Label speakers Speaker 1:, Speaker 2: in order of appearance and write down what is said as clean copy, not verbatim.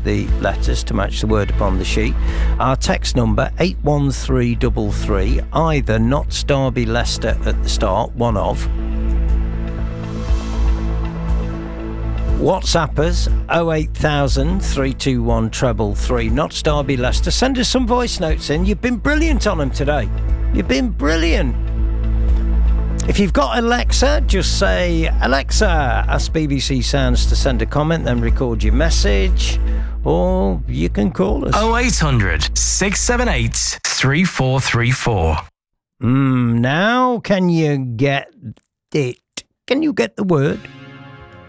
Speaker 1: the letters to match the word upon the sheet. Our text number 81333, either Notts Derby Leicester at the start, one of. WhatsAppers 08000 321 333, Notts Derby Leicester. Send us some voice notes in. You've been brilliant on them today. You've been brilliant. If you've got Alexa, just say, Alexa, ask BBC Sounds to send a comment, then record your message, or you can call us.
Speaker 2: 0800 678 3434.
Speaker 1: Now can you get it? Can you get the word?